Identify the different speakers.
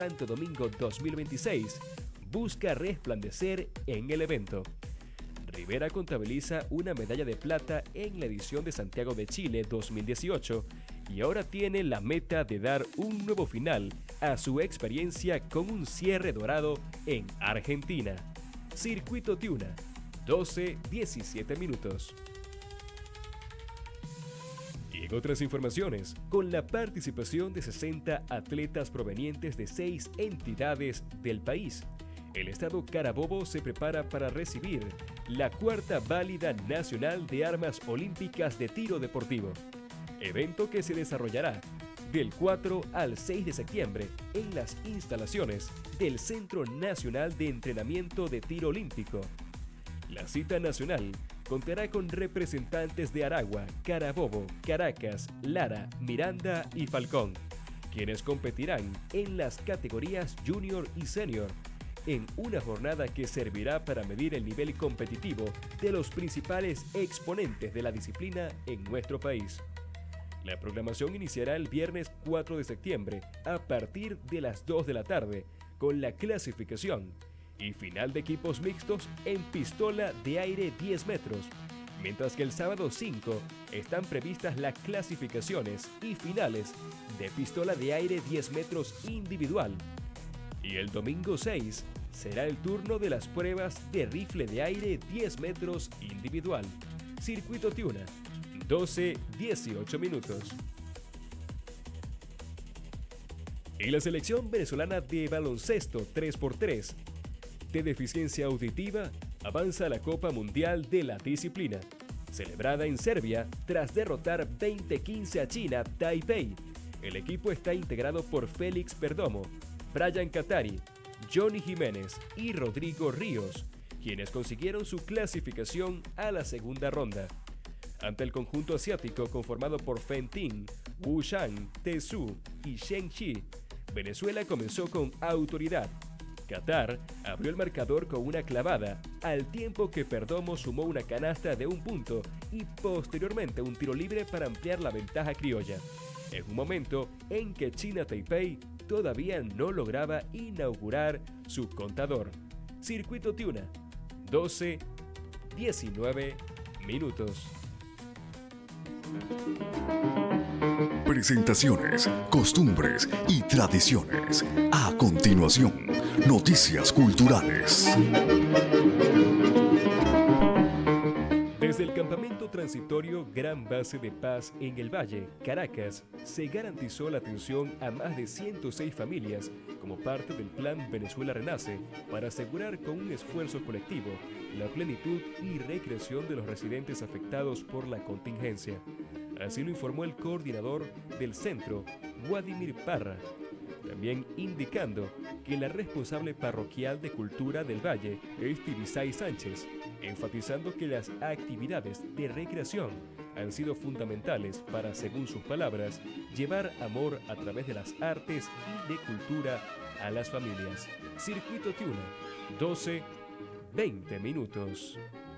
Speaker 1: Santo Domingo 2026 busca resplandecer en el evento. Rivera contabiliza una medalla de plata en la edición de Santiago de Chile 2018 y ahora tiene la meta de dar un nuevo final a su experiencia con un cierre dorado en Argentina. Circuito Tiuna, 12-17 minutos. Y en otras informaciones, con la participación de 60 atletas provenientes de 6 entidades del país, el estado Carabobo se prepara para recibir la cuarta válida nacional de armas olímpicas de tiro deportivo, evento que se desarrollará del 4 al 6 de septiembre en las instalaciones del Centro Nacional de Entrenamiento de Tiro Olímpico. La cita nacional contará con representantes de Aragua, Carabobo, Caracas, Lara, Miranda y Falcón, quienes competirán en las categorías junior y senior, en una jornada que servirá para medir el nivel competitivo de los principales exponentes de la disciplina en nuestro país. La programación iniciará el viernes 4 de septiembre a partir de las 2 de la tarde con la clasificación y final de equipos mixtos en pistola de aire 10 metros, mientras que el sábado 5 están previstas las clasificaciones y finales de pistola de aire 10 metros individual. Y el domingo 6 será el turno de las pruebas de rifle de aire 10 metros individual. Circuito Tiuna, 12-18 minutos. Y la selección venezolana de baloncesto 3x3 de deficiencia auditiva avanza a la Copa Mundial de la disciplina, celebrada en Serbia tras derrotar 20-15 a China Taipei. El equipo está integrado por Félix Perdomo, Brian Catari, Johnny Jiménez y Rodrigo Ríos, quienes consiguieron su clasificación a la segunda ronda. Ante el conjunto asiático conformado por Fen Ting, Wu Shang, Tesu y Shen Chi, Venezuela comenzó con autoridad. Qatar abrió el marcador con una clavada, al tiempo que Perdomo sumó una canasta de un punto y posteriormente un tiro libre para ampliar la ventaja criolla, en un momento en que China Taipei todavía no lograba inaugurar su contador. Circuito Tiuna, 12-19 minutos.
Speaker 2: Presentaciones, costumbres y tradiciones. A continuación, noticias culturales.
Speaker 1: Desde el campamento transitorio Gran Base de Paz en el Valle, Caracas, se garantizó la atención a más de 106 familias como parte del Plan Venezuela Renace para asegurar con un esfuerzo colectivo la plenitud y recreación de los residentes afectados por la contingencia. Así lo informó el coordinador del centro, Vladimir Parra, también indicando que la responsable parroquial de Cultura del Valle es Tibisay Sánchez, enfatizando que las actividades de recreación han sido fundamentales para, según sus palabras, llevar amor a través de las artes y de cultura a las familias. Circuito Tiuna, 12-20 minutos.